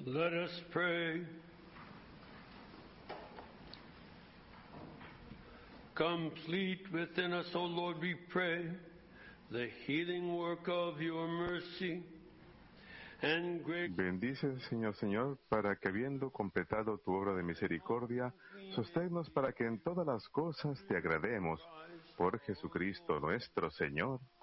Let us pray. Complete within us, O Lord, we pray, the healing work of your mercy and great... Bendice, Señor, para que habiendo completado tu obra de misericordia, sosténnos para que en todas las cosas te agrademos. Por Jesucristo nuestro Señor.